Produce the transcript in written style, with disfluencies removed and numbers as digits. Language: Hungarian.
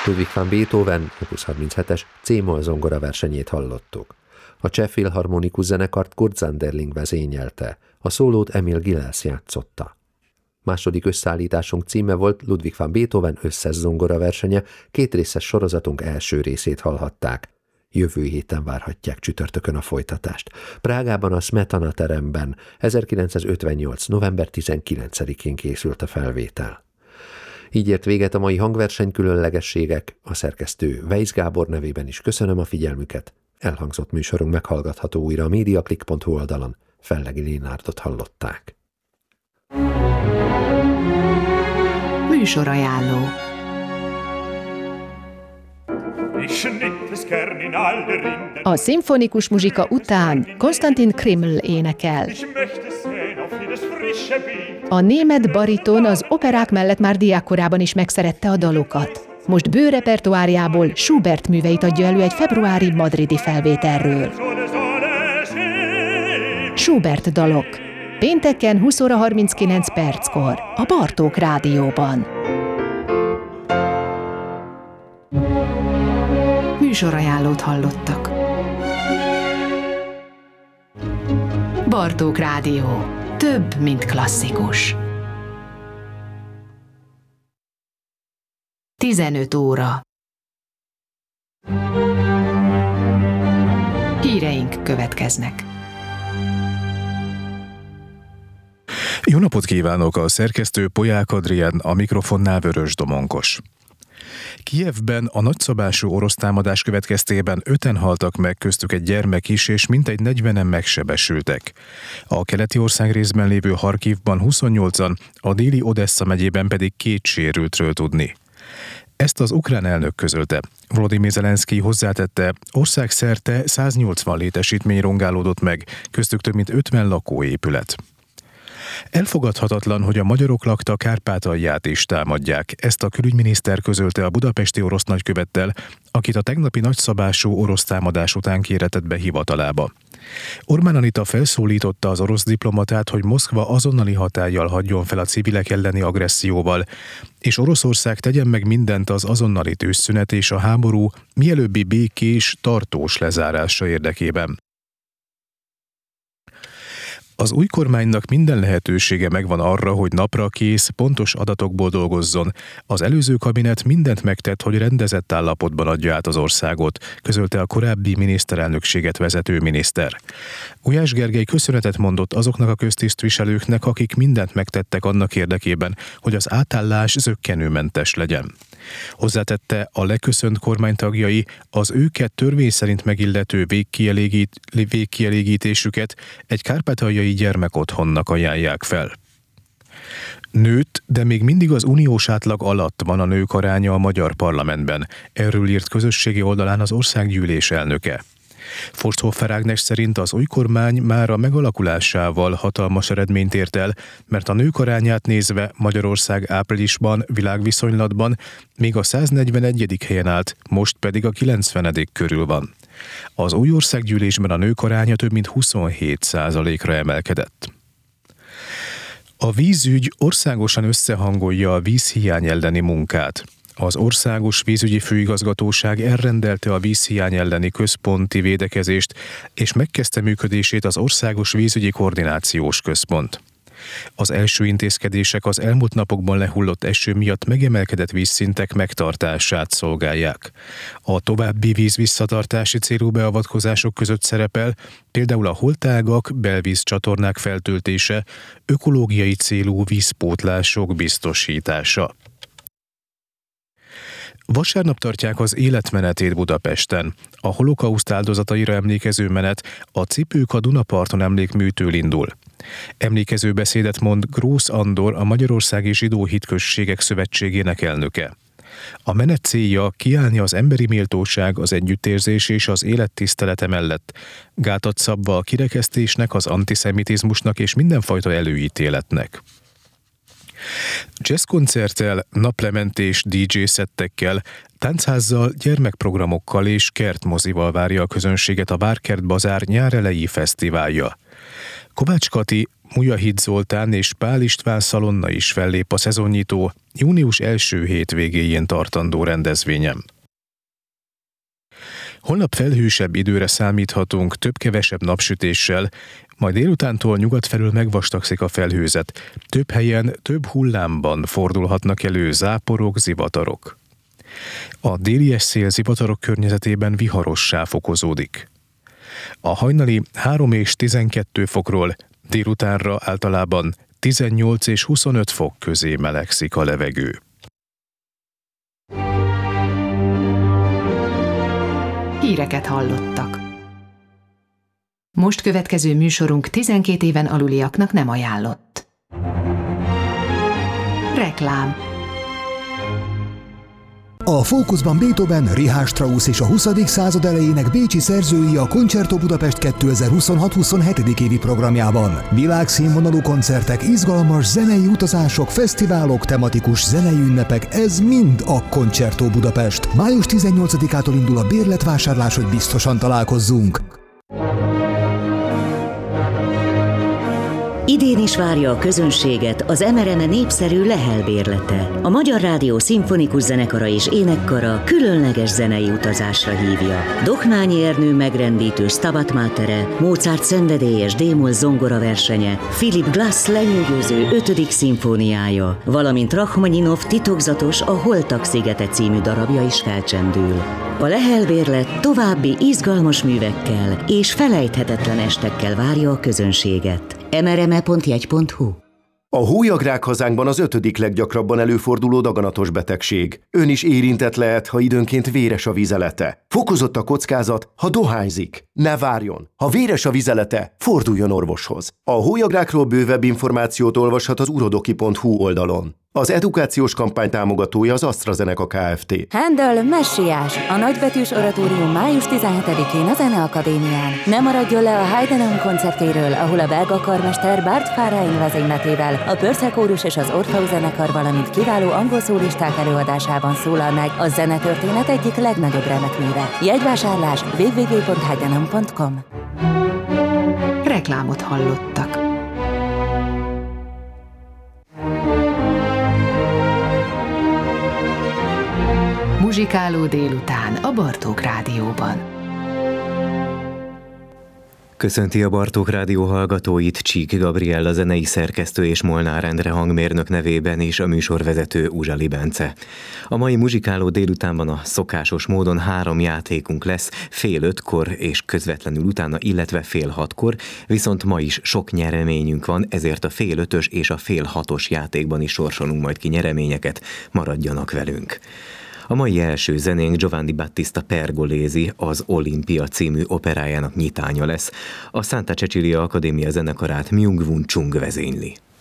Ludwig van Beethoven Opus 37-es C-moll zongora versenyét hallottuk. A cseh filharmonikus zenekart Kurt Sanderling vezényelte, a szólót Emil Gilels játszotta. Második összeállításunk címe volt Ludwig van Beethoven összes zongora versenye, kétrészes sorozatunk első részét hallhatták. Jövő héten várhatják csütörtökön a folytatást. Prágában a Smetana teremben 1958. november 19-én készült a felvétel. Így ért véget a mai hangverseny különlegességek, a szerkesztő Weisz Gábor nevében is köszönöm a figyelmüket. Elhangzott műsorunk meghallgatható újra a mediaclick.hu oldalon. Fellegi Lénárdot hallották. Műsorajánló. A szimfonikus muzsika után Konstantin Kriml énekel. A német bariton az operák mellett már diákkorában is megszerette a dalokat. Most bő repertoárjából Schubert műveit adja elő egy februári madridi felvételről. Schubert dalok. Pénteken 20 óra 39 perckor a Bartók Rádióban. Műsorajánlót hallottak. Bartók Rádió. Több, mint klasszikus. 15 óra. Híreink következnek. Jó napot kívánok, a szerkesztő Polyák Adrián, a mikrofonnál Vörös Domonkos. Kijevben a nagyszabású orosz támadás következtében 5-en haltak meg, köztük egy gyermek is, és mintegy 40-en megsebesültek. A keleti országrészben lévő Harkivban 28-an, a déli Odessa megyében pedig 2 sérültről tudni. Ezt az ukrán elnök közölte. Volodymyr Zelenszkij hozzátette, országszerte 180 létesítmény rongálódott meg, köztük több mint 50 lakóépület. Elfogadhatatlan, hogy a magyarok lakta Kárpátalját is támadják. Ezt a külügyminiszter közölte a budapesti orosz nagykövettel, akit a tegnapi nagyszabású orosz támadás után kéretett be hivatalába. Orbán Anita felszólította az orosz diplomatát, hogy Moszkva azonnali hatállyal hagyjon fel a civilek elleni agresszióval, és Oroszország tegyen meg mindent az azonnali tűzszünet és a háború mielőbbi békés, tartós lezárása érdekében. Az új kormánynak minden lehetősége megvan arra, hogy napra kész, pontos adatokból dolgozzon. Az előző kabinet mindent megtett, hogy rendezett állapotban adja át az országot, közölte a korábbi miniszterelnökséget vezető miniszter. Gulyás Gergely köszönetet mondott azoknak a köztisztviselőknek, akik mindent megtettek annak érdekében, hogy az átállás zökkenőmentes legyen. Hozzátette, a leköszönt kormánytagjai az őket törvény szerint megillető végkielégítésüket egy kárpátaljai gyermekotthonnak ajánlják fel. Nőtt, de még mindig az uniós átlag alatt van a nők aránya a magyar parlamentben. Erről írt közösségi oldalán az országgyűlés elnöke. Forsthoffer Ágnes szerint az új kormány már a megalakulásával hatalmas eredményt ért el, mert a nők arányát nézve Magyarország áprilisban világviszonylatban még a 141. helyen állt, most pedig a 90. körül van. Az új országgyűlésben a nők aránya több mint 27%-ra emelkedett. A vízügy országosan összehangolja a vízhiány elleni munkát. Az Országos Vízügyi Főigazgatóság elrendelte a vízhiány elleni központi védekezést, és megkezdte működését az Országos Vízügyi Koordinációs Központ. Az első intézkedések az elmúlt napokban lehullott eső miatt megemelkedett vízszintek megtartását szolgálják. A további vízvisszatartási célú beavatkozások között szerepel például a holtágak, belvízcsatornák feltöltése, ökológiai célú vízpótlások biztosítása. Vasárnap tartják az életmenetét Budapesten. A holokauszt áldozataira emlékező menet a Cipők a Dunaparton emlékműtől indul. Emlékező beszédet mond Grósz Andor, a Magyarországi Zsidó Hitközségek Szövetségének elnöke. A menet célja kiállni az emberi méltóság, az együttérzés és az élettisztelete mellett, gátat szabva a kirekesztésnek, az antiszemitizmusnak és mindenfajta előítéletnek. Jazzkoncerttel, naplementés, DJ-szettekkel, táncházzal, gyermekprogramokkal és kertmozival várja a közönséget a Várkert Bazár nyáreleji fesztiválja. Kovács Kati, Mujahid Zoltán és Pál István Szalonna is fellép a szezonnyitó június első hétvégéjén tartandó rendezvényen. Holnap felhősebb időre számíthatunk, több-kevesebb napsütéssel, majd délutántól nyugat felől megvastagszik a felhőzet. Több helyen, több hullámban fordulhatnak elő záporok, zivatarok. A délies szél zivatarok környezetében viharossá fokozódik. A hajnali 3 és 12 fokról délutánra általában 18 és 25 fok közé melegszik a levegő. Híreket hallottak. Most következő műsorunk 12 éven aluliaknak nem ajánlott. Reklám. A fókuszban Beethoven, Richard Strauss és a 20. század elejének bécsi szerzői a Concerto Budapest 2026-27. évi programjában. Világszínvonalú koncertek, izgalmas zenei utazások, fesztiválok, tematikus zenei ünnepek, ez mind a Concerto Budapest. Május 18-ától indul a bérletvásárlás, hogy biztosan találkozzunk. Idén is várja a közönséget az MRM népszerű Lehel bérlete. A Magyar Rádió Szimfonikus Zenekara és Énekkara különleges zenei utazásra hívja. Dohnányi Ernő megrendítő Stabat Matere, Mozart szenvedélyes D-moll zongora versenye, Philip Glass lenyűgöző 5. szimfóniája, valamint Rachmaninov titokzatos A Holtak szigete című darabja is felcsendül. A Lehel bérlet további izgalmas művekkel és felejthetetlen estekkel várja a közönséget. mrme.jegy.hu. A hólyagrák hazánkban az 5. leggyakrabban előforduló daganatos betegség. Ön is érintett lehet, ha időnként véres a vizelete. Fokozott a kockázat, ha dohányzik. Ne várjon! Ha véres a vizelete, forduljon orvoshoz. A hólyagrákról bővebb információt olvashat az urodoki.hu oldalon. Az edukációs kampány támogatója az AstraZeneca Kft. Handel Messiás, a nagybetűs oratórium május 17-én a Zeneakadémián. Ne maradjon le a Heidenheim koncertéről, ahol a belga karmester Bart Fárain vezényletével a Purcell kórus és az Orpheus zenekar, valamint kiváló angol szólisták előadásában szólal meg a zenetörténet egyik legnagyobb remekműve. Jegyvásárlás www.heidenheim.com. Reklámot hallottak. Muzsikáló délután a Bartók Rádióban. Köszönti a Bartók Rádió hallgatóit Csík Gabriella zenei szerkesztő és Molnár Endre hangmérnök nevében és a műsorvezető Uzsali Bence. A mai muzsikáló délutánban a szokásos módon 3 játékunk lesz, 4:30 és közvetlenül utána, illetve 5:30, viszont ma is sok nyereményünk van, ezért a 5:30 és a 5:30 játékban is sorsolunk majd ki nyereményeket, maradjanak velünk. A mai első zenénk Giovanni Battista Pergolesi, az Olimpia című operájának nyitánya lesz. A Santa Cecilia Akadémia zenekarát Myung-Whun Chung vezényli.